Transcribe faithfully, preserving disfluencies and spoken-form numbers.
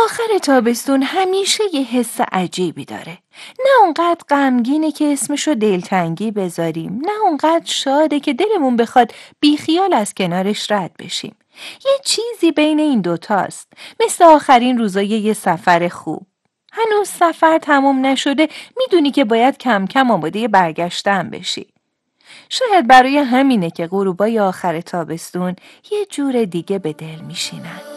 آخر تابستون همیشه یه حس عجیبی داره. نه اونقدر غمگینه که اسمشو دلتنگی بذاریم، نه اونقدر شاده که دلمون بخواد بیخیال از کنارش رد بشیم. یه چیزی بین این دوتاست، مثل آخرین روزای یه سفر خوب. هنوز سفر تموم نشده، میدونی که باید کم کم آماده برگشتن بشی. شاید برای همینه که غروبای آخر تابستون یه جور دیگه به دل میشینن.